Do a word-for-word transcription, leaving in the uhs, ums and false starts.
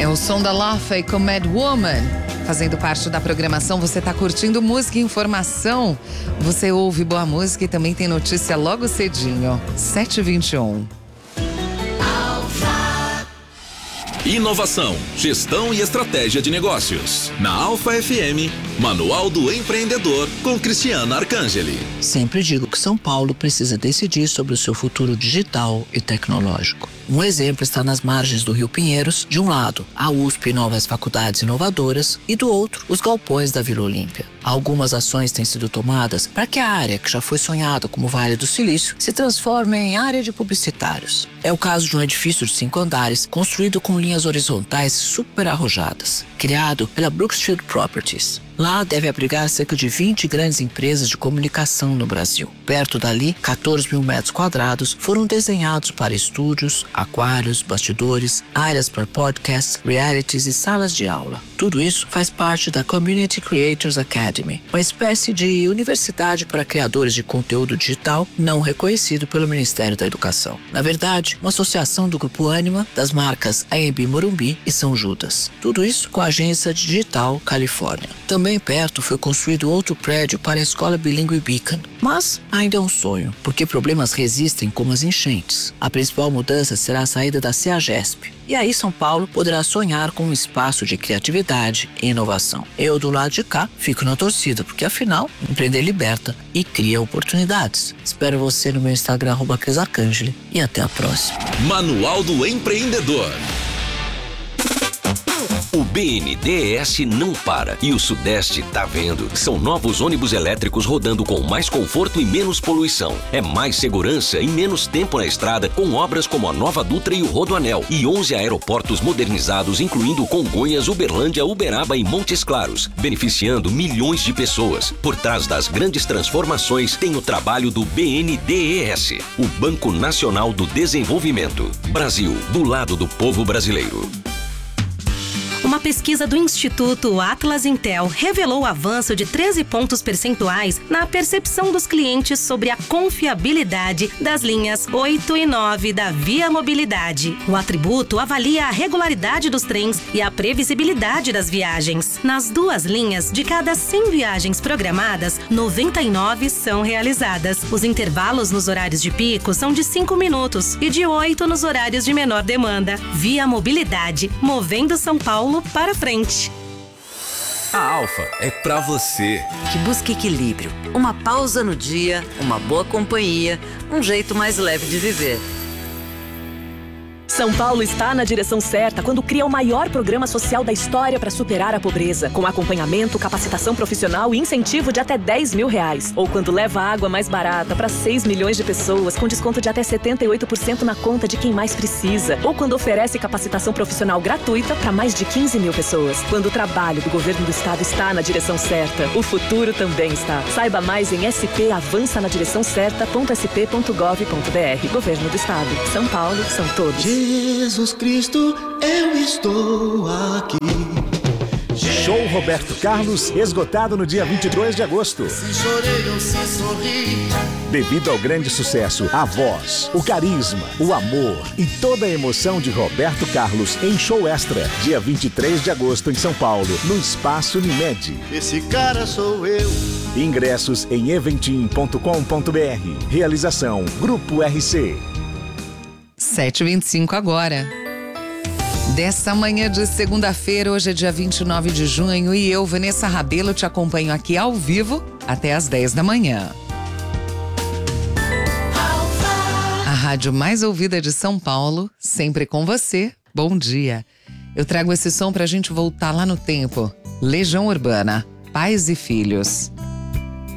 É o som da Lofa com Mad Woman. Fazendo parte da programação, você está curtindo música e informação. Você ouve boa música e também tem notícia logo cedinho. sete e vinte e um. Inovação, gestão e estratégia de negócios. Na Alfa F M, Manual do Empreendedor, com Cristiana Arcangeli. Sempre digo que São Paulo precisa decidir sobre o seu futuro digital e tecnológico. Um exemplo está nas margens do Rio Pinheiros, de um lado, a U S P e novas faculdades inovadoras, e do outro, os galpões da Vila Olímpia. Algumas ações têm sido tomadas para que a área, que já foi sonhada como Vale do Silício, se transforme em área de publicitários. É o caso de um edifício de cinco andares, construído com linhas horizontais super arrojadas, criado pela Brookfield Properties. Lá deve abrigar cerca de vinte grandes empresas de comunicação no Brasil. Perto dali, quatorze mil metros quadrados foram desenhados para estúdios, aquários, bastidores, áreas para podcasts, realities e salas de aula. Tudo isso faz parte da Community Creators Academy, uma espécie de universidade para criadores de conteúdo digital não reconhecido pelo Ministério da Educação. Na verdade, uma associação do Grupo Ânima, das marcas A M B Morumbi e São Judas. Tudo isso com a agência Digital Califórnia. Também perto foi construído outro prédio para a escola bilíngue Beacon, mas ainda é um sonho, porque problemas resistem como as enchentes. A principal mudança será a saída da CEAGESP, e aí São Paulo poderá sonhar com um espaço de criatividade e inovação. Eu, do lado de cá, fico na torcida, porque afinal, empreender liberta e cria oportunidades. Espero você no meu Instagram, arroba Cris Arcangeli, e até a próxima. Manual do Empreendedor. O B N D E S não para e o Sudeste tá vendo. São novos ônibus elétricos rodando com mais conforto e menos poluição. É mais segurança e menos tempo na estrada, com obras como a Nova Dutra e o Rodoanel. E onze aeroportos modernizados, incluindo Congonhas, Uberlândia, Uberaba e Montes Claros, beneficiando milhões de pessoas. Por trás das grandes transformações tem o trabalho do B N D E S, o Banco Nacional do Desenvolvimento. Brasil, do lado do povo brasileiro. Uma pesquisa do Instituto Atlas Intel revelou o avanço de treze pontos percentuais na percepção dos clientes sobre a confiabilidade das linhas oito e nove da Via Mobilidade. O atributo avalia a regularidade dos trens e a previsibilidade das viagens. Nas duas linhas, de cada cem viagens programadas, noventa e nove são realizadas. Os intervalos nos horários de pico são de cinco minutos e de oito nos horários de menor demanda. Via Mobilidade, movendo São Paulo para frente. A Alfa é pra você. Que busca equilíbrio, uma pausa no dia, uma boa companhia, um jeito mais leve de viver. São Paulo está na direção certa quando cria o maior programa social da história para superar a pobreza, com acompanhamento, capacitação profissional e incentivo de até dez mil reais. Ou quando leva água mais barata para seis milhões de pessoas, com desconto de até setenta e oito por cento na conta de quem mais precisa. Ou quando oferece capacitação profissional gratuita para mais de quinze mil pessoas. Quando o trabalho do governo do estado está na direção certa, o futuro também está. Saiba mais em s p avança na direção certa ponto s p ponto gov ponto b r. Governo do Estado. São Paulo, são todos. Jesus Cristo, eu estou aqui. Show Roberto Carlos, esgotado no dia vinte e dois de agosto. Se chorei ou se sorri. Devido ao grande sucesso, a voz, o carisma, o amor e toda a emoção de Roberto Carlos em show extra. Dia vinte e três de agosto em São Paulo, no Espaço Unimed. Esse cara sou eu. Ingressos em eventim ponto com ponto b r. Realização Grupo R C. sete e vinte e cinco agora. Dessa manhã de segunda-feira, hoje é dia vinte e nove de junho e eu, Vanessa Rabelo, te acompanho aqui ao vivo até às dez da manhã. A rádio mais ouvida de São Paulo, sempre com você. Bom dia. Eu trago esse som pra gente voltar lá no tempo. Legião Urbana, Pais e Filhos.